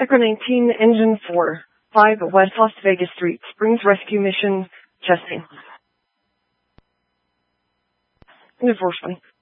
Echo 19, Engine 4, 5 West Las Vegas Street, Springs Rescue Mission, testing. End of voice line.